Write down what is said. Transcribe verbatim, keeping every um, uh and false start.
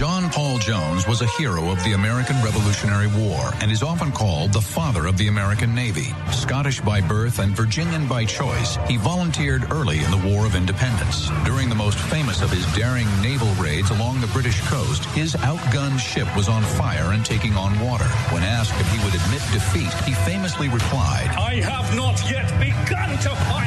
John Paul Jones was a hero of the American Revolutionary War and is often called the father of the American Navy. Scottish by birth and Virginian by choice, he volunteered early in the War of Independence. During the most famous of his daring naval raids along the British coast, his outgunned ship was on fire and taking on water. When asked if he would admit defeat, he famously replied, "I have not yet begun to fight."